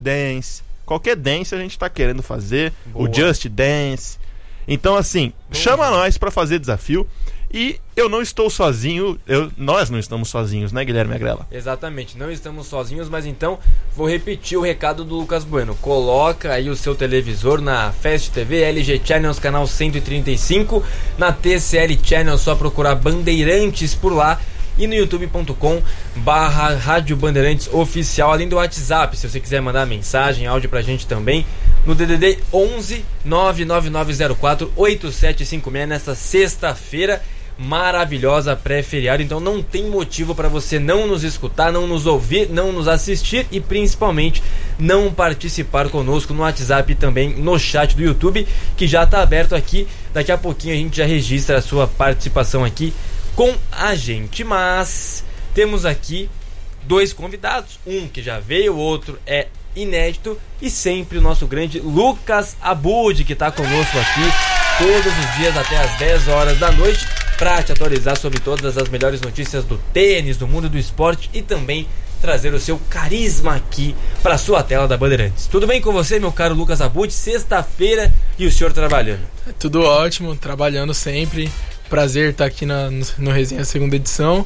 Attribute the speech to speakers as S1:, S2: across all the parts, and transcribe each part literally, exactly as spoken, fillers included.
S1: Dance, qualquer dance a gente tá querendo fazer.
S2: Boa.
S1: O Just Dance. Então assim,
S2: Boa.
S1: chama nós pra fazer desafio. E eu não estou sozinho, eu, nós não estamos sozinhos, né, Guilherme Agrela?
S2: Exatamente, não estamos sozinhos, mas então vou repetir o recado do Lucas Bueno. Coloca aí o seu televisor na Fast T V, L G Channels, canal cento e trinta e cinco, na T C L Channels, só procurar Bandeirantes por lá, e no youtube ponto com barra Rádio Bandeirantes Oficial, além do WhatsApp, se você quiser mandar mensagem, áudio pra gente também, no D D D onze nove nove nove zero quatro oito sete cinco seis, nesta sexta-feira maravilhosa, pré-feriado. Então não tem motivo para você não nos escutar, não nos ouvir, não nos assistir e principalmente não participar conosco no WhatsApp e também no chat do YouTube, que já está aberto aqui. Daqui a pouquinho a gente já registra a sua participação aqui com a gente. Mas temos aqui dois convidados, um que já veio, o outro é inédito, e sempre o nosso grande Lucas Abud, que está conosco aqui todos os dias até as dez horas da noite, para te atualizar sobre todas as melhores notícias do tênis, do mundo do esporte, e também trazer o seu carisma aqui para sua tela da Bandeirantes. Tudo bem com você, meu caro Lucas Abud? Sexta-feira e o senhor trabalhando?
S3: Tudo ótimo, trabalhando sempre. Prazer estar aqui na, no, no Resenha segunda edição.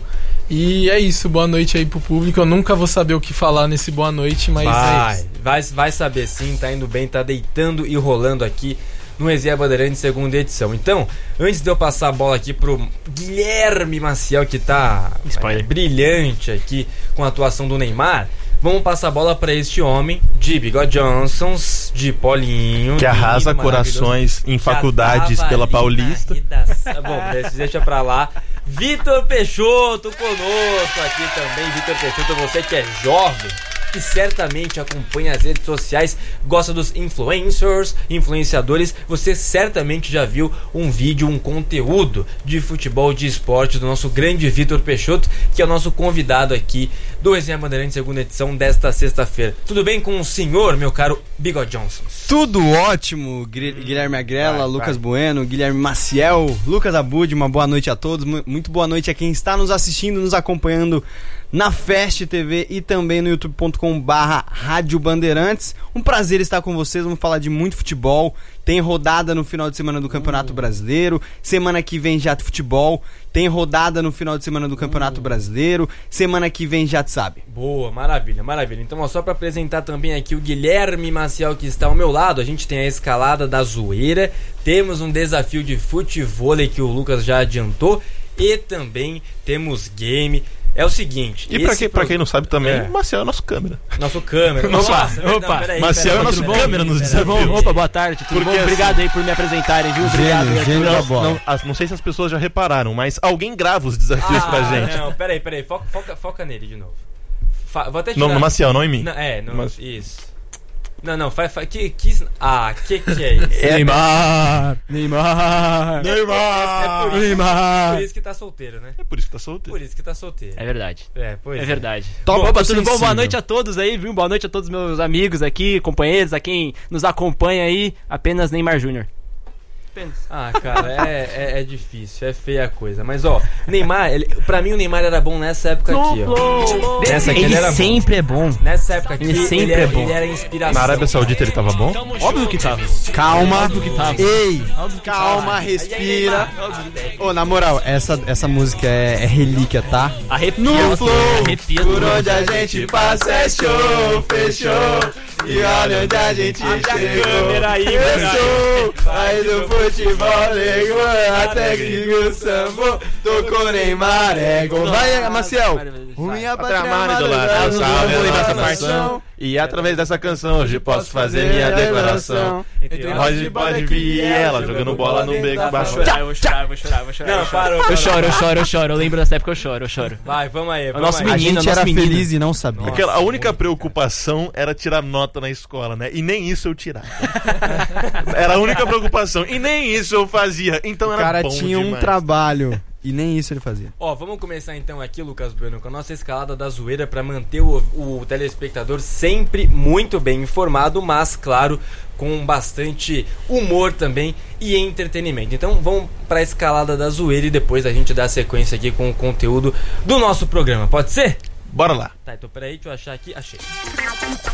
S3: E é isso, boa noite aí pro público. Eu nunca vou saber o que falar nesse boa noite, mas
S2: vai,
S3: é isso.
S2: Vai, vai saber sim, tá indo bem, tá deitando e rolando aqui no Resenha Bandeirantes segunda edição. Então, antes de eu passar a bola aqui pro Guilherme Maciel, que tá é, brilhante aqui com a atuação do Neymar, vamos passar a bola para este homem de Bigode Johnsons, de Polinho,
S1: que arrasa corações em faculdades pela Paulista.
S2: Bom, deixa pra lá. Vitor Peixoto conosco aqui também. Vitor Peixoto, você que é jovem, que certamente acompanha as redes sociais, gosta dos influencers, influenciadores, você certamente já viu um vídeo, um conteúdo de futebol, de esporte do nosso grande Vitor Peixoto, que é o nosso convidado aqui do Resenha Bandeirantes segunda edição desta sexta-feira. Tudo bem com o senhor, meu caro Bigode Johnson?
S4: Tudo ótimo, Guilherme Agrela, vai, Lucas vai. Bueno, Guilherme Maciel, Lucas Abud, uma boa noite a todos, muito boa noite a quem está nos assistindo, nos acompanhando na Fast T V e também no youtube ponto com barra Rádio Bandeirantes. Um prazer estar com vocês, vamos falar de muito futebol. Tem rodada no final de semana do Campeonato uh. Brasileiro, semana que vem já de futebol. Tem rodada no final de semana do Campeonato uh. Brasileiro, semana que vem já te sabe.
S2: Boa, maravilha, maravilha. Então, ó, só para apresentar também aqui o Guilherme Maciel, que está ao meu lado, a gente tem a escalada da zoeira, temos um desafio de futevôlei que o Lucas já adiantou e também temos game. É o seguinte...
S1: E pra, que, pro... pra quem não sabe também, é. Maciel é nosso câmera.
S2: Nosso câmera.
S1: Nosso...
S2: Nossa,
S1: opa,
S2: não, peraí,
S1: Maciel é nosso
S2: peraí,
S1: câmera
S2: peraí,
S1: nos
S2: peraí,
S1: desafios.
S5: Opa, boa tarde, tudo
S1: Porque
S5: bom? Obrigado
S1: assim,
S5: aí por me apresentarem, viu? Obrigado.
S4: Gênio, gênio da bola.
S1: Não, não, não sei se as pessoas já repararam, mas alguém grava os desafios
S2: ah,
S1: pra gente.
S2: Não, peraí, peraí, foca, foca, foca nele de novo. Fa- vou até tirar...
S1: Não, no Maciel, não em mim.
S2: Não, é, no...
S1: Mas...
S2: isso. Não, não, faz... Fa... Que, que... Ah, que que é isso?
S5: É Neymar! Neymar!
S1: Neymar!
S2: É por isso,
S5: Neymar!
S2: por isso que tá solteiro, né?
S1: É por isso que tá solteiro.
S2: Por isso que tá solteiro.
S5: É verdade.
S2: É, pois
S5: é.
S2: É
S5: verdade.
S4: Tópico
S5: Opa, tudo bom?
S4: sensível.
S5: Boa noite a todos aí, viu? Boa noite a todos meus amigos aqui, companheiros, a quem nos acompanha aí, apenas Neymar Júnior.
S2: Ah, cara, é, é, é difícil, é feia a coisa. Mas, ó, Neymar, ele, pra mim o Neymar era bom nessa época aqui, ó. Nessa aqui
S5: ele,
S2: ele era
S5: sempre
S2: bom.
S5: é bom.
S2: Nessa época aqui
S5: Ele sempre
S2: ele era,
S5: é bom.
S2: Ele era inspiração.
S1: Na Arábia Saudita ele tava bom?
S5: Óbvio que tava.
S4: Calma,
S5: Óbvio que tava.
S4: ei, calma, respira. Ô, na moral, essa, essa música é, é relíquia, tá?
S5: Arrepia,
S4: No flow,
S5: arrepia
S4: por
S5: tudo.
S4: onde a gente passa é show, fechou. E olha onde a gente chegou.
S5: aí,
S4: Eu sou pai do futebol, negou até que o samba tocou Neymar, é gol. Vai, Maciel. O minha
S1: Pátria
S4: pátria
S1: amada,
S4: amada,
S1: idolatrada,
S4: salve
S1: salve
S4: a
S1: a
S4: nossa
S1: nossa nação. E através dessa canção hoje posso fazer minha declaração. Pode, pode vir ela jogando bola no beco.
S5: Vai chorar, eu vou chorar, eu vou chorar, eu vou chorar.
S2: Não,
S5: eu choro.
S2: parou,
S5: Eu
S2: parou.
S5: choro, eu choro, eu choro. Eu lembro dessa época, eu choro, eu choro.
S2: Vai, vamos aí, vamos
S5: nosso
S2: aí.
S4: A
S5: menino,
S4: gente
S5: nosso
S4: era
S5: menino.
S4: feliz e não sabia.
S1: Aquela, a única preocupação era tirar nota na escola, né? E nem isso eu tirava. Era a única preocupação. E nem isso eu fazia. Então
S4: O
S1: era
S4: cara
S1: bom
S4: tinha um
S1: demais.
S4: trabalho e nem isso ele fazia.
S2: Ó, vamos começar então aqui, Lucas Bueno, com a nossa escalada da zoeira pra manter o, o telespectador sempre muito bem informado, mas, claro, com bastante humor também e entretenimento. Então vamos pra escalada da zoeira e depois a gente dá sequência aqui com o conteúdo do nosso programa. Pode ser?
S1: Bora lá.
S2: Tá, então peraí, deixa eu achar aqui. Achei.